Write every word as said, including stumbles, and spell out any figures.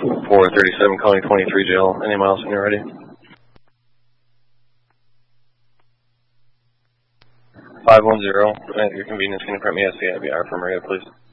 four thirty-seven calling twenty-three jail. Any miles when you're ready? five one zero, at your convenience, can you print me S C I B R from Maria, please?